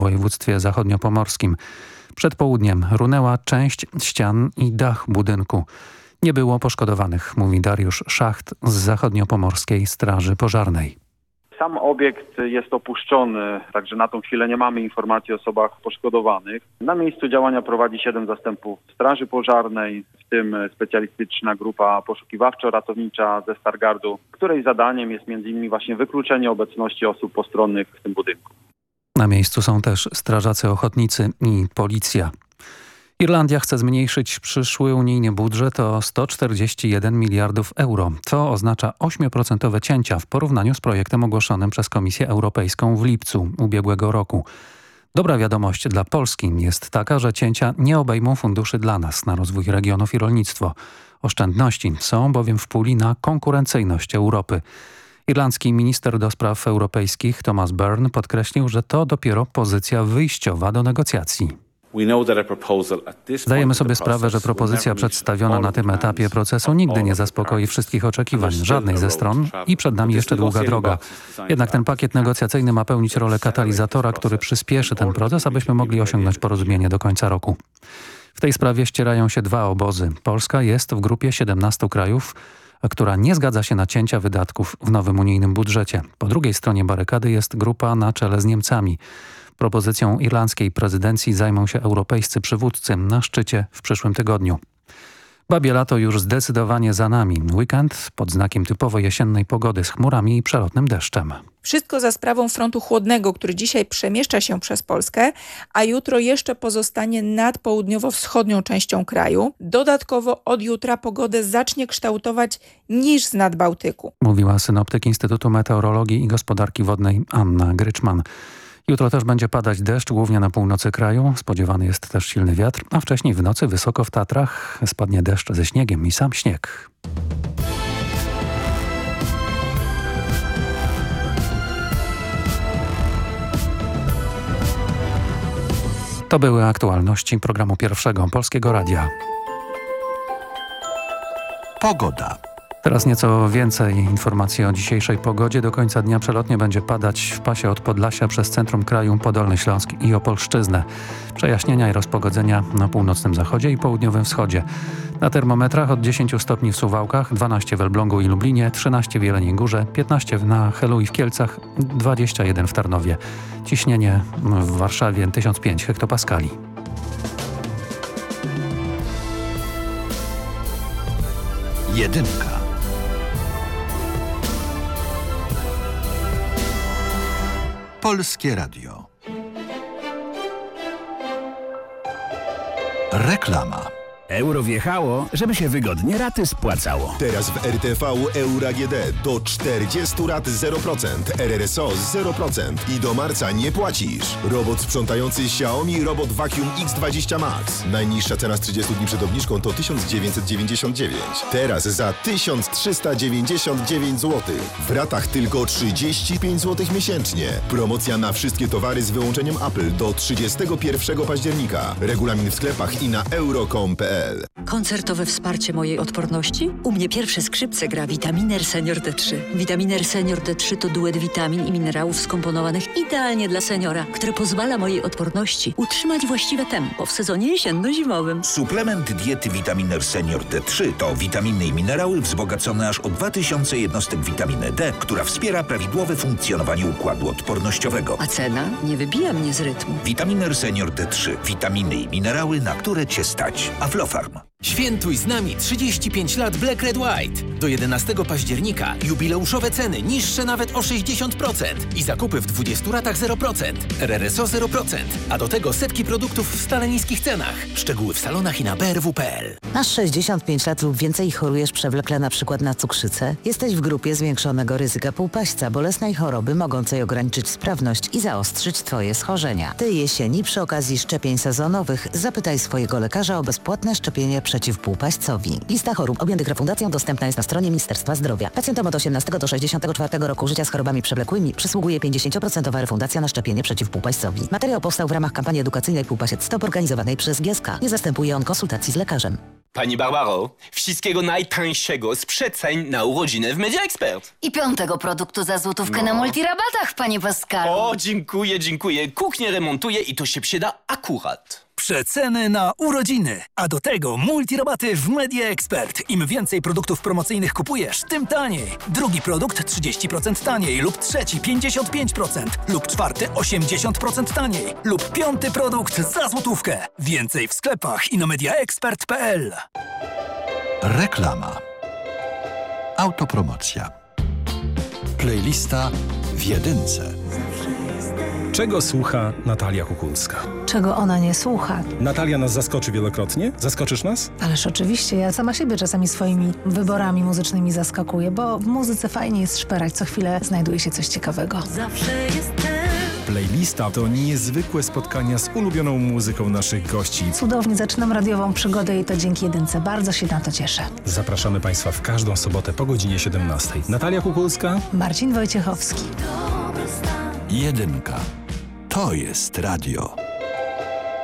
w województwie zachodniopomorskim. Przed południem runęła część ścian i dach budynku. Nie było poszkodowanych, mówi Dariusz Szacht z Zachodniopomorskiej Straży Pożarnej. Sam obiekt jest opuszczony, także na tą chwilę nie mamy informacji o osobach poszkodowanych. Na miejscu działania prowadzi 7 zastępów Straży Pożarnej, w tym specjalistyczna grupa poszukiwawczo-ratownicza ze Stargardu, której zadaniem jest m.in. właśnie wykluczenie obecności osób postronnych w tym budynku. Na miejscu są też strażacy ochotnicy i policja. Irlandia chce zmniejszyć przyszły unijny budżet o 141 miliardów euro. To oznacza 8% cięcia w porównaniu z projektem ogłoszonym przez Komisję Europejską w lipcu ubiegłego roku. Dobra wiadomość dla Polski jest taka, że cięcia nie obejmą funduszy dla nas na rozwój regionów i rolnictwo. Oszczędności są bowiem w puli na konkurencyjność Europy. Irlandzki minister do spraw europejskich Thomas Byrne podkreślił, że to dopiero pozycja wyjściowa do negocjacji. Zdajemy sobie sprawę, że propozycja przedstawiona na tym etapie procesu nigdy nie zaspokoi wszystkich oczekiwań żadnej ze stron i przed nami jeszcze długa droga. Jednak ten pakiet negocjacyjny ma pełnić rolę katalizatora, który przyspieszy ten proces, abyśmy mogli osiągnąć porozumienie do końca roku. W tej sprawie ścierają się dwa obozy. Polska jest w grupie 17 krajów, która nie zgadza się na cięcia wydatków w nowym unijnym budżecie. Po drugiej stronie barykady jest grupa na czele z Niemcami. Propozycją irlandzkiej prezydencji zajmą się europejscy przywódcy na szczycie w przyszłym tygodniu. Babie lato już zdecydowanie za nami. Weekend pod znakiem typowo jesiennej pogody z chmurami i przelotnym deszczem. Wszystko za sprawą frontu chłodnego, który dzisiaj przemieszcza się przez Polskę, a jutro jeszcze pozostanie nad południowo-wschodnią częścią kraju. Dodatkowo od jutra pogodę zacznie kształtować niż z nad Bałtyku. Mówiła synoptyk Instytutu Meteorologii i Gospodarki Wodnej Anna Gryczman. Jutro też będzie padać deszcz, głównie na północy kraju. Spodziewany jest też silny wiatr, a wcześniej w nocy wysoko w Tatrach spadnie deszcz ze śniegiem i sam śnieg. To były aktualności programu Pierwszego Polskiego Radia. Pogoda. Teraz nieco więcej informacji o dzisiejszej pogodzie. Do końca dnia przelotnie będzie padać w pasie od Podlasia przez centrum kraju, Podolny Śląsk i Opolszczyznę. Przejaśnienia i rozpogodzenia na północnym zachodzie i południowym wschodzie. Na termometrach od 10 stopni w Suwałkach, 12 w Elblągu i Lublinie, 13 w Jeleniej Górze, 15 na Helu i w Kielcach, 21 w Tarnowie. Ciśnienie w Warszawie 1005 hektopaskali. Jedynka. Polskie Radio. Reklama. Euro wjechało, żeby się wygodnie raty spłacało. Teraz w RTV Euro AGD do 40 rat 0%, RRSO 0% i do marca nie płacisz. Robot sprzątający Xiaomi Robot Vacuum X20 Max. Najniższa cena z 30 dni przed obniżką to 1999. Teraz za 1399 zł. W ratach tylko 35 zł miesięcznie. Promocja na wszystkie towary z wyłączeniem Apple do 31 października. Regulamin w sklepach i na euro.com.pl. Koncertowe wsparcie mojej odporności? U mnie pierwsze skrzypce gra Vitaminer Senior D3. Vitaminer Senior D3 to duet witamin i minerałów skomponowanych idealnie dla seniora, który pozwala mojej odporności utrzymać właściwe tempo w sezonie jesienno-zimowym. Suplement diety Vitaminer Senior D3 to witaminy i minerały wzbogacone aż o 2000 jednostek witaminy D, która wspiera prawidłowe funkcjonowanie układu odpornościowego. A cena nie wybija mnie z rytmu. Vitaminer Senior D3. Witaminy i minerały, na które Cię stać. Aflofarm. Świętuj z nami 35 lat Black Red White. Do 11 października jubileuszowe ceny niższe nawet o 60% i zakupy w 20 ratach 0%. RRSO 0%, a do tego setki produktów w stale niskich cenach. Szczegóły w salonach i na brw.pl. Masz 65 lat lub więcej i chorujesz przewlekle na przykład na cukrzycę? Jesteś w grupie zwiększonego ryzyka półpaśćca, bolesnej choroby mogącej ograniczyć sprawność i zaostrzyć Twoje schorzenia. Tej jesieni przy okazji szczepień sezonowych zapytaj swojego lekarza o bezpłatne szczepienie przeciw półpaścowi. Lista chorób objętych refundacją dostępna jest na stronie Ministerstwa Zdrowia. Pacjentom od 18 do 64 roku życia z chorobami przewlekłymi przysługuje 50% refundacja na szczepienie przeciw półpaścowi. Materiał powstał w ramach kampanii edukacyjnej Półpasiec Stop organizowanej przez GSK. Nie zastępuje on konsultacji z lekarzem. Pani Barbaro, wszystkiego najtańszego z przeceń na urodziny w Media Expert. I 5. produktu za złotówkę na multirabatach, panie Pascalu. O, dziękuję. Kuchnię remontuję i to się przyda akurat. Przeceny na urodziny, a do tego multirabaty w Media Expert. Im więcej produktów promocyjnych kupujesz, tym taniej. Drugi produkt 30% taniej lub trzeci 55% lub czwarty 80% taniej lub piąty produkt za złotówkę. Więcej w sklepach i na mediaexpert.pl. Reklama. Autopromocja. Playlista w jedynce. Czego słucha Natalia Kukulska? Czego ona nie słucha? Natalia nas zaskoczy wielokrotnie. Zaskoczysz nas? Ależ oczywiście, ja sama siebie czasami swoimi wyborami muzycznymi zaskakuję, bo w muzyce fajnie jest szperać, co chwilę znajduje się coś ciekawego. Zawsze jestem. Playlista to niezwykłe spotkania z ulubioną muzyką naszych gości. Cudownie zaczynam radiową przygodę i to dzięki jedynce. Bardzo się na to cieszę. Zapraszamy Państwa w każdą sobotę po godzinie 17. Natalia Kukulska, Marcin Wojciechowski. Jedynka. To jest radio.